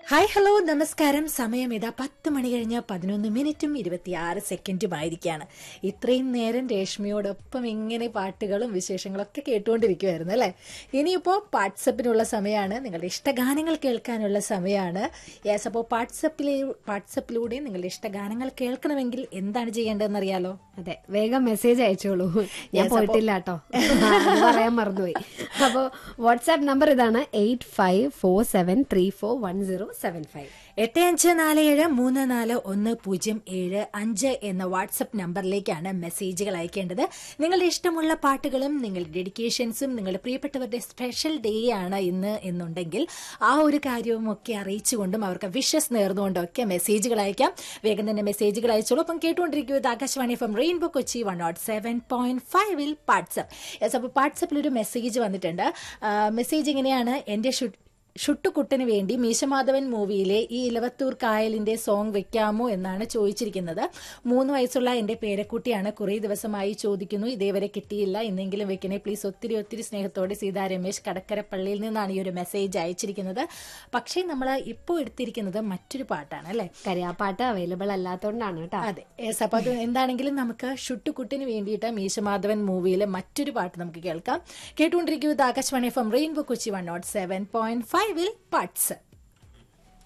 Hi hello നമസ്കാരം. സമയം ഇതാ 10 മണി കഴിഞ്ഞ് 11 മിനിറ്റും 26 സെക്കൻഡുമായിരിക്കുകയാണ്. ഇത്രയും നേരം രേഷ്മയോടൊപ്പം ഇങ്ങനെ പാട്ടുകളും വിശേഷങ്ങളൊക്കെ കേട്ടുകൊണ്ടിരിക്കുമായിരുന്നു അല്ലേ. ഇനിയിപ്പോൾ വാട്സപ്പിനുള്ള സമയമാണ്, നിങ്ങളുടെ ഇഷ്ടഗാനങ്ങൾ കേൾക്കാനുള്ള സമയമാണ്. യെസ്, അപ്പോൾ വാട്സപ്പിലൂടെ നിങ്ങളുടെ ഇഷ്ടഗാനങ്ങൾ കേൾക്കണമെങ്കിൽ എന്താണ് ചെയ്യേണ്ടതെന്ന് അറിയാലോ? അതെ, വേഗം മെസ്സേജ് അയച്ചോളൂ. ഞാൻ പോയിട്ടില്ല കേട്ടോ, പറയാൻ മറന്നുപോയി. അപ്പോൾ വാട്സാപ്പ് നമ്പർ ഇതാണ് 8547341075. 8547341075 എന്ന വാട്സപ്പ് നമ്പറിലേക്കാണ് മെസ്സേജുകൾ അയക്കേണ്ടത്. നിങ്ങളുടെ ഇഷ്ടമുള്ള പാട്ടുകളും നിങ്ങളുടെ ഡെഡിക്കേഷൻസും നിങ്ങളുടെ പ്രിയപ്പെട്ടവരുടെ സ്പെഷ്യൽ ഡേ ആണ് ഇന്ന് എന്നുണ്ടെങ്കിൽ ആ ഒരു കാര്യവും ഒക്കെ അറിയിച്ചുകൊണ്ടും അവർക്ക് വിഷസ് നേർന്നുകൊണ്ടും ഒക്കെ മെസ്സേജുകൾ അയക്കാം. വേഗം തന്നെ മെസ്സേജുകൾ അയച്ചോളൂ. അപ്പം കേട്ടുകൊണ്ടിരിക്കുന്നത് Akashvani FM rainbow Kochi 107.5 WhatsApp. Yes, അപ്പോൾ വാട്സപ്പിലൊരു മെസ്സേജ് വന്നിട്ടുണ്ട്. മെസ്സേജ് ഇങ്ങനെയാണ്: എൻ്റെ ഷുട്ടുകുട്ടന് വേണ്ടി മീശമാധവൻ മൂവിയിലെ ഈ ഇലവത്തൂർ കായലിന്റെ സോങ് വെക്കാമോ എന്നാണ് ചോദിച്ചിരിക്കുന്നത്. 3 വയസ്സുള്ള എന്റെ പേരക്കുട്ടിയാണ്. കുറേ ദിവസമായി ചോദിക്കുന്നു, ഇതേവരെ കിട്ടിയില്ല. ഇന്നെങ്കിലും വെക്കണേ പ്ലീസ്. ഒത്തിരി ഒത്തിരി സ്നേഹത്തോടെ സീതാ രമേശ്, കടക്കരപ്പള്ളിയിൽ നിന്നാണ് ഈ ഒരു മെസ്സേജ് അയച്ചിരിക്കുന്നത്. പക്ഷേ നമ്മൾ ഇപ്പോൾ എടുത്തിരിക്കുന്നത് മറ്റൊരു പാട്ടാണ് അല്ലേ. കരയാപ്പാട്ട് അവൈലബിൾ അല്ലാത്തതുകൊണ്ടാണ് കേട്ടോ. അതെ, യെസ്. അപ്പോൾ അത് എന്താണെങ്കിലും നമുക്ക് ഷുട്ടുകുട്ടിന് വേണ്ടിയിട്ട് മീശമാധവൻ മൂവിയിലെ മറ്റൊരു പാട്ട് നമുക്ക് കേൾക്കാം. കേട്ടുകൊണ്ടിരിക്കുന്നത് Akashvani FM rainbow Kochi 107.5 parts.